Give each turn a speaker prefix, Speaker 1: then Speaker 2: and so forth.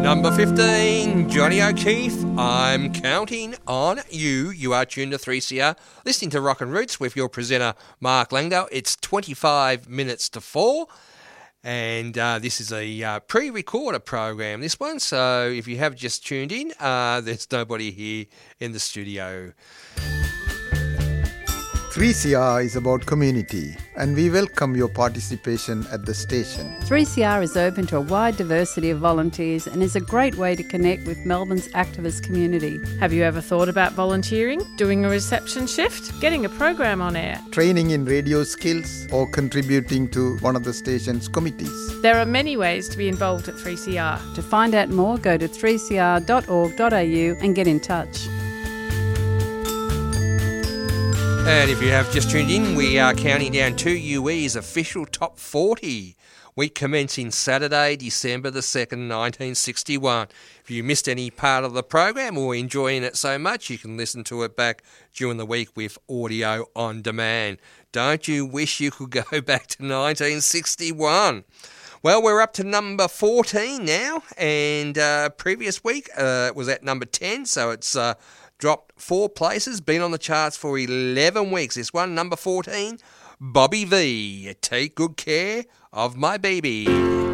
Speaker 1: Number 15, Johnny O'Keefe, I'm counting on you. You are tuned to 3CR, listening to Rock and Roots with your presenter, Mark Langdale. It's 25 minutes to 4, and this is a pre-recorded program, this one. So if you have just tuned in, there's nobody here in the studio.
Speaker 2: 3CR is about community, and we welcome your participation at the station.
Speaker 3: 3CR is open to a wide diversity of volunteers and is a great way to connect with Melbourne's activist community.
Speaker 4: Have you ever thought about volunteering, doing a reception shift, getting a program on air,
Speaker 2: training in radio skills, or contributing to one of the station's committees?
Speaker 4: There are many ways to be involved at 3CR.
Speaker 3: To find out more, go to 3cr.org.au and get in touch.
Speaker 1: And if you have just tuned in, we are counting down 2UE's official top 40. Week commencing Saturday, December the 2nd, 1961. If you missed any part of the program or enjoying it so much, you can listen to it back during the week with audio on demand. Don't you wish you could go back to 1961? Well, we're up to number 14 now, and previous week was at number 10, so it's dropped 4 places, been on the charts for 11 weeks. This one, number 14, Bobby V, Take Good Care of My Baby.